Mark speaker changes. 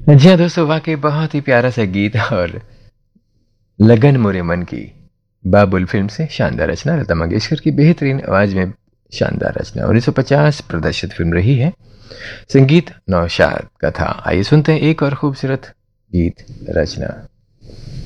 Speaker 1: जी हाँ दोस्तों, वाकई बहुत ही प्यारा सा गीत और लगन मोरे मन की बाबुल फिल्म से शानदार रचना, लता मंगेशकर की बेहतरीन आवाज में शानदार रचना 1950 प्रदर्शित फिल्म रही है। संगीत नौशाद का था। आइए सुनते हैं एक और खूबसूरत गीत रचना।